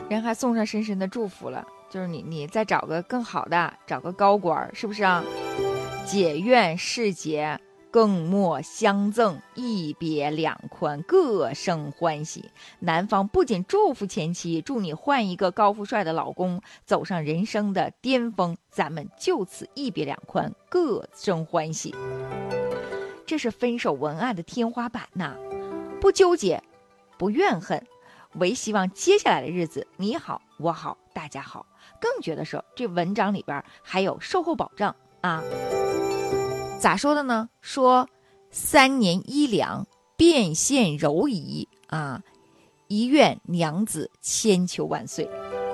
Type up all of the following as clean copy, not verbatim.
人还送上深深的祝福了，就是你再找个更好的，找个高官，是不是啊？解怨释结，更莫相赠，一别两宽，各生欢喜。男方不仅祝福前妻，祝你换一个高富帅的老公，走上人生的巅峰，咱们就此一别两宽，各生欢喜。这是分手文案的天花板呐，不纠结，不怨恨，唯希望接下来的日子你好我好大家好。更觉得说这文章里边还有售后保障啊。咋说的呢？说3年衣粮，变现柔仪啊，一愿娘子千秋万岁。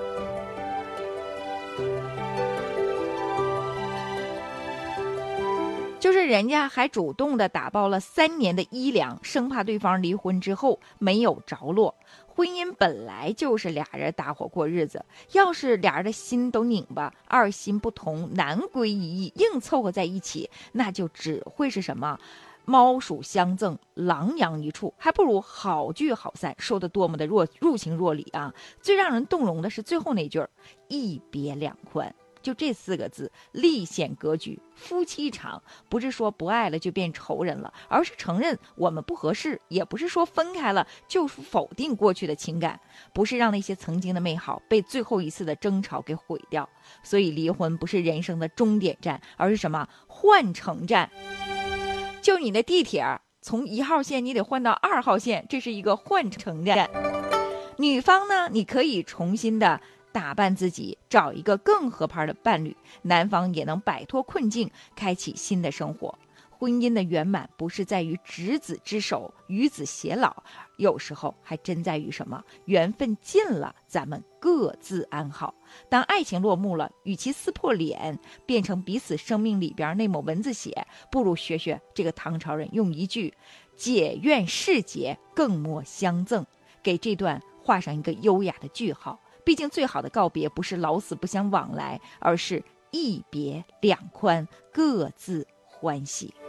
就是人家还主动的打包了3年的衣粮，生怕对方离婚之后没有着落。婚姻本来就是俩人搭伙过日子，要是俩人的心都拧巴，二心不同，难归一意，硬凑合在一起，那就只会是什么猫鼠相赠，狼羊一处，还不如好聚好散，说的多么的入情若理啊！最让人动容的是最后那句一别两宽，就这4个字立显格局。夫妻场不是说不爱了就变仇人了，而是承认我们不合适，也不是说分开了就否定过去的情感，不是让那些曾经的美好被最后一次的争吵给毁掉。所以离婚不是人生的终点站，而是什么换乘站。就你的地铁从1号线你得换到2号线，这是一个换乘站。女方呢，你可以重新的打扮自己，找一个更合拍的伴侣，男方也能摆脱困境，开启新的生活。婚姻的圆满不是在于执子之手，与子偕老，有时候还真在于什么缘分尽了，咱们各自安好。当爱情落幕了，与其撕破脸变成彼此生命里边那抹蚊子血，不如学学这个唐朝人，用一句解怨释结，更莫相赠，给这段画上一个优雅的句号。毕竟最好的告别不是老死不相往来，而是一别两宽，各自欢喜。